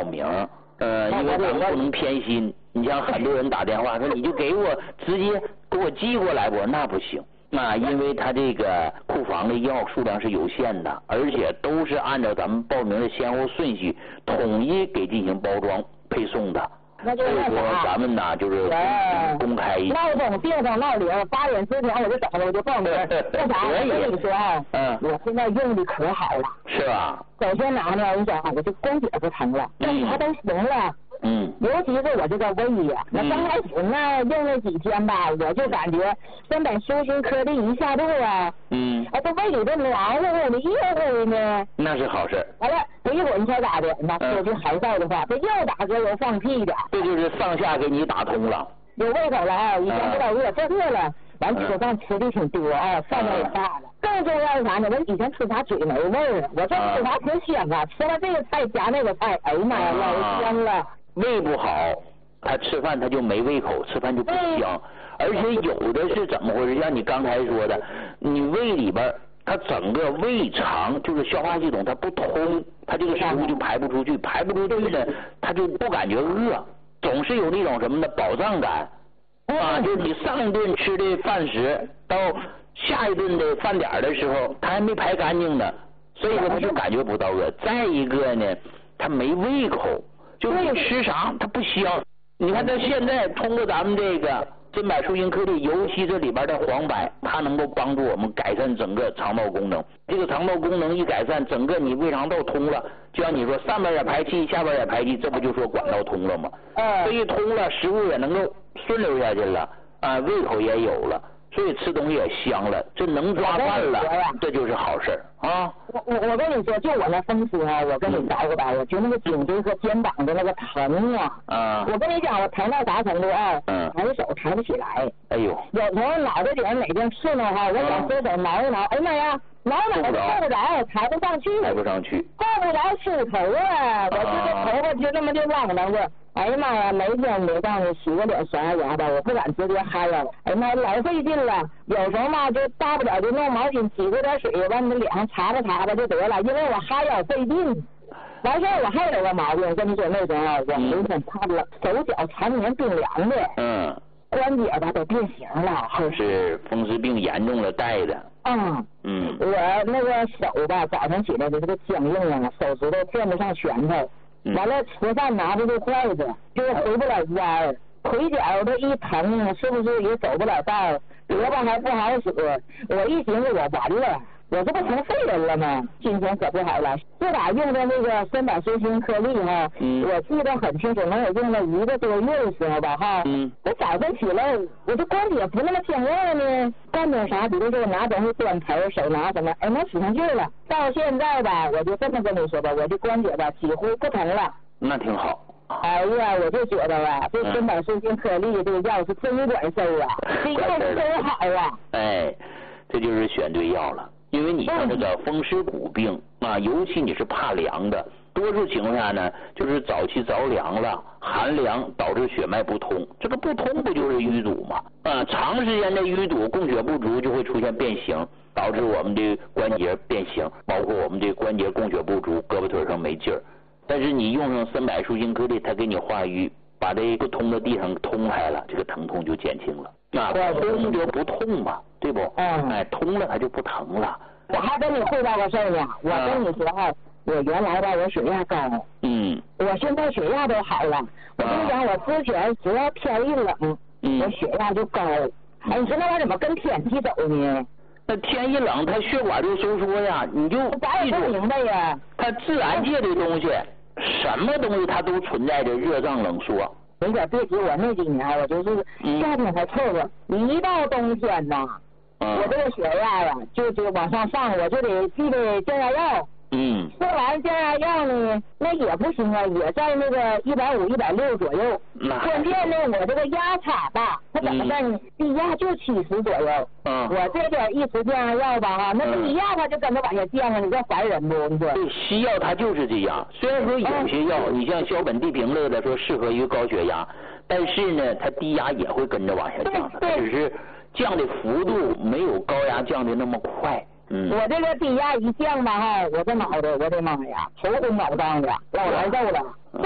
名。因为咱们不能偏心。你像很多人打电话说，你就直接给我寄过来不？那不行。因为他这个库房的药数量是有限的，而且都是按照咱们报名的先后顺序统一给进行包装配送的。 那就是所以说咱们呢就是公开一下。 闹钟定上闹铃，8点之前我就走了，我就报名。为啥？我跟你说我现在用的可好了。 是吧？ 首先哪呢？我想我这关节不疼了，干啥都行了。尤其是我这个胃呀，那刚开始呢用了几天吧，我就感觉根本修心颗粒一下肚这胃里都暖乎乎的，热乎的呢。 那是好事。 完了，不一会儿你猜咋的？那说句好笑的话，这又打嗝又放屁的。 这就是上下给你打通了。 有胃口了以前不老饿，这饿了。完吃饭吃的挺多饭量也大了。更重要是啥呢？我以前吃啥嘴没味儿我这吃啥挺香吃了这个菜加那个菜，哎呀妈呀，老香了。 胃不好，他吃饭他就没胃口，吃饭就不香。而且有的是怎么回事？像你刚才说的，你胃里边它整个胃肠就是消化系统它不通，它这个食物就排不出去，排不出去呢，它就不感觉饿，总是有那种什么的饱胀感就是你上一顿吃的饭食到下一顿的饭点的时候，它还没排干净呢，所以说他就感觉不到饿。再一个呢，他没胃口。就是你吃啥它不香。你看它现在通过咱们这个珍柏舒心颗粒，尤其这里边的黄柏，它能够帮助我们改善整个肠道功能。这个肠道功能一改善，整个你胃肠道通了，就像你说上边也排气，下边也排气，这不就说管道通了吗？这一通了，食物也能够顺流下去了胃口也有了。所以吃东西也香了，这能抓饭了，这就是好事我跟你说，就我那风湿我跟你找个吧，我就那个颈椎和肩膀的那个疼我跟你讲，我疼到啥程度抬手抬不起来。 哎呦， 有时候脑袋顶哪根刺挠我想伸手挠一挠，哎妈呀，挠够不着，抬不上去，够不着梳头我这个头发就这么就浪荡着。哎呀妈呀，每天没让你洗个脸刷牙吧，我不敢直接嗨了。哎呀妈，老费劲了。有时候嘛，就大不了就弄毛巾挤过点水，往你的脸上擦吧就得了，因为我嗨要费劲。完事我还有个毛病，跟你说那时候我明显怕了，手脚常年冰凉的。关节吧都变形了， 就是风湿病严重了带的。 我那个手吧，早上起来就这个僵硬手指头攥不上拳头。完了吃饭拿不住筷子，就是回不了弯腿脚都一疼，是不是也走不了道？胳膊还不好使。我一寻思我完了，我这不成废人了吗？今天可不好了，自打用的那个珍柏舒心颗粒我记得很清楚，能有用了1个多月的时候吧我早上起来我这关节不那么僵硬了呢，干点啥，比如说我拿东西端盆手拿什么，能使上劲了。到现在吧，我就这么跟你说吧，我这关节吧几乎不疼了。 那挺好。 哎呀，我就觉得这珍柏舒心颗粒这个药是真管事这药是真好这就是选对药了。因为你像这个风湿骨病尤其你是怕凉的，多数情况下呢，就是早期着凉了，寒凉导致血脉不通，这个不通不就是淤堵吗？长时间的淤堵，供血不足就会出现变形，导致我们的关节变形，包括我们的关节供血不足，胳膊腿上没劲儿。但是你用上珍柏舒心颗粒，它给你化瘀，把这不通的地方通开了，这个疼痛就减轻了。通就不痛嘛，对不？通了它就不疼了。 我还跟你汇报个事儿呢，我跟你说我原来吧我血压高，我现在血压都好了。我跟你讲，我之前只要天一冷，我血压就高。你知道我怎么跟天气走呢？ 那天一冷，它血管就收缩呀，你就咱也不明白呀。 它自然界的东西，什么东西它都存在着热胀冷缩。 你可别提我那几年，我就是夏天还凑合，一到冬天呐，我这个血压就往上上，我就得记得降压药。吃完降压药呢，那也不行也在那个150、160左右。关键呢，我这个压差大，它怎么办呢？低压就70左右。我这点一吃降压药吧那低压它就跟着往下降你这烦人不？你说？ 对，西药它就是这样。虽然说有些药，你像硝苯地平类的说适合于高血压，但是呢，它低压也会跟着往下降的，只是降的幅度没有高压降的那么快。 我这个低压一降吧我这脑袋，我的妈呀，头昏脑胀的，老难受了。